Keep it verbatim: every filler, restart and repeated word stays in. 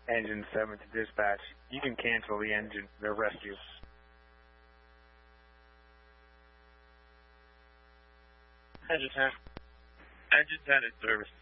Engine seven to dispatch. You can cancel the engine, the rescue. Engine ten. Engine ten in service.